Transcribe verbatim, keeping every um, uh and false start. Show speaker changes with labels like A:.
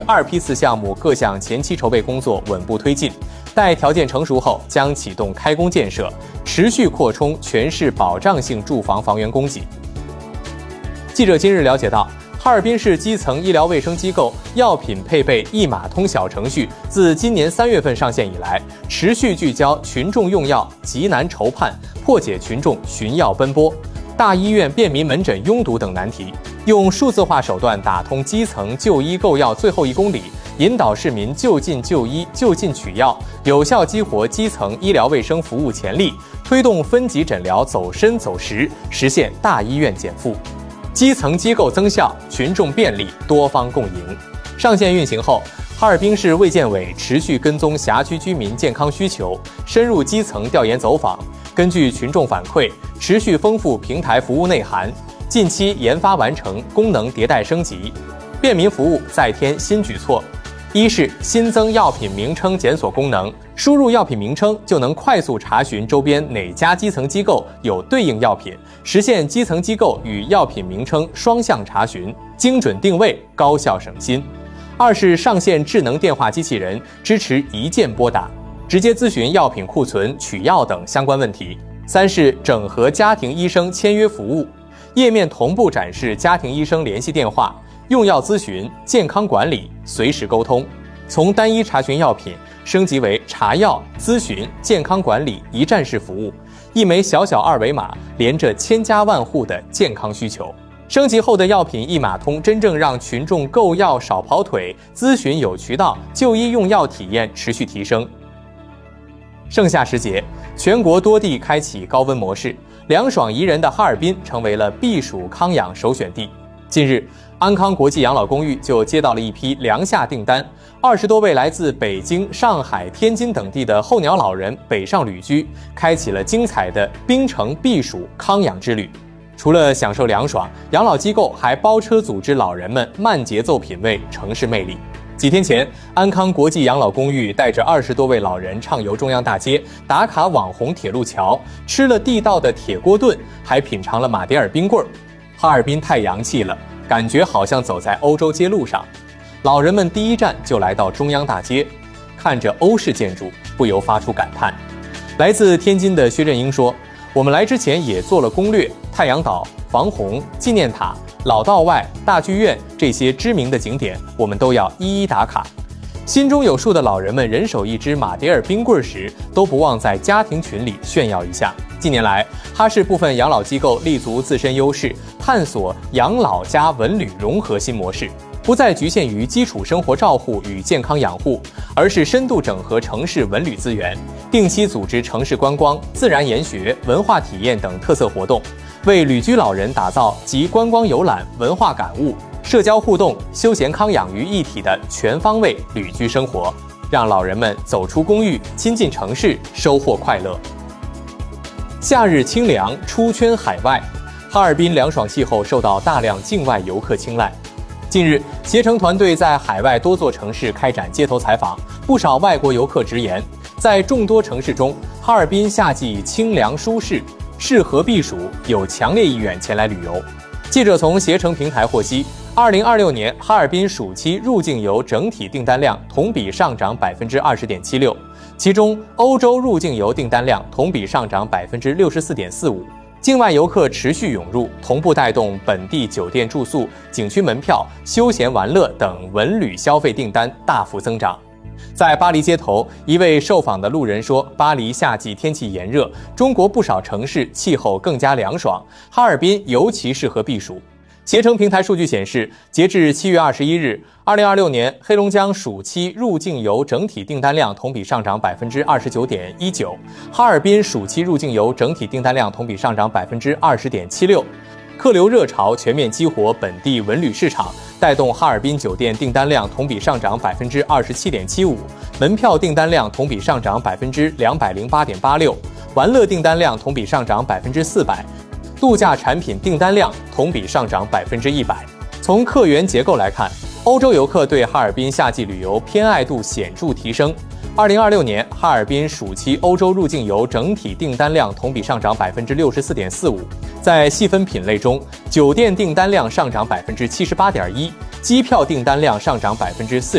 A: 二批次项目各项前期筹备工作稳步推进，待条件成熟后，将启动开工建设，持续扩充全市保障性住房房源供给。记者今日了解到，哈尔滨市基层医疗卫生机构药品配备一码通小程序自今年三月份上线以来，持续聚焦群众用药急难筹判，破解群众寻药奔波、大医院便民门诊拥堵等难题，用数字化手段打通基层就医购药最后一公里，引导市民就近就医、就近取药，有效激活基层医疗卫生服务潜力，推动分级诊疗走深走实，实现大医院减负。基层机构增效，群众便利，多方共赢。上线运行后，哈尔滨市卫健委持续跟踪辖区居民健康需求，深入基层调研走访，根据群众反馈，持续丰富平台服务内涵，近期研发完成功能迭代升级，便民服务再添新举措。一是新增药品名称检索功能，输入药品名称就能快速查询周边哪家基层机构有对应药品，实现基层机构与药品名称双向查询，精准定位，高效省心。二是上线智能电话机器人，支持一键拨打，直接咨询药品库存、取药等相关问题。三是整合家庭医生签约服务，页面同步展示家庭医生联系电话、用药咨询、健康管理，随时沟通。从单一查询药品升级为查药、咨询、健康管理一站式服务，一枚小小二维码连着千家万户的健康需求。升级后的药品一码通，真正让群众购药少跑腿，咨询有渠道，就医用药体验持续提升。盛夏时节，全国多地开启高温模式，凉爽宜人的哈尔滨成为了避暑康养首选地。近日，安康国际养老公寓就接到了一批凉夏订单，二十多位来自北京、上海、天津等地的候鸟老人北上旅居，开启了精彩的冰城避暑康养之旅。除了享受凉爽，养老机构还包车组织老人们慢节奏品味城市魅力。几天前，安康国际养老公寓带着二十多位老人畅游中央大街，打卡网红铁路桥，吃了地道的铁锅炖，还品尝了马迭尔冰棍儿。哈尔滨太洋气了，感觉好像走在欧洲街路上。老人们第一站就来到中央大街，看着欧式建筑，不由发出感叹。来自天津的薛振英说，我们来之前也做了攻略，太阳岛、防洪、纪念塔、老道外、大剧院这些知名的景点，我们都要一一打卡。心中有数的老人们人手一只马迭尔冰棍时，都不忘在家庭群里炫耀一下。近年来，哈市部分养老机构立足自身优势，探索养老加文旅融合新模式，不再局限于基础生活照护与健康养护，而是深度整合城市文旅资源，定期组织城市观光、自然研学、文化体验等特色活动，为旅居老人打造集观光游览、文化感悟、社交互动、休闲康养于一体的全方位旅居生活，让老人们走出公寓，亲近城市，收获快乐。夏日清凉，出圈海外，哈尔滨凉爽气候受到大量境外游客青睐。近日，携程团队在海外多座城市开展街头采访，不少外国游客直言，在众多城市中，哈尔滨夏季清凉舒适，适合避暑，有强烈意愿前来旅游。记者从携程平台获悉，二零二六年哈尔滨暑期入境游整体订单量同比上涨百分之二十点七六，其中欧洲入境游订单量同比上涨百分之六十四点四五。境外游客持续涌入，同步带动本地酒店住宿、景区门票、休闲玩乐等文旅消费订单大幅增长。在巴黎街头，一位受访的路人说，巴黎夏季天气炎热，中国不少城市气候更加凉爽，哈尔滨尤其适合避暑。携程平台数据显示，截至七月二十一日，二零二六年黑龙江暑期入境游整体订单量同比上涨百分之二十九点一九，哈尔滨暑期入境游整体订单量同比上涨百分之二十点七六。客流热潮全面激活本地文旅市场，带动哈尔滨酒店订单量同比上涨百分之二十七点七五，门票订单量同比上涨百分之两百零八点八六，玩乐订单量同比上涨百分之四百。度假产品订单量同比上涨百分之一百。从客源结构来看，欧洲游客对哈尔滨夏季旅游偏爱度显著提升。 二零二六年，哈尔滨暑期欧洲入境游整体订单量同比上涨百分之六十四点四五。在细分品类中，酒店订单量上涨百分之七十八点一，机票订单量上涨百分之四。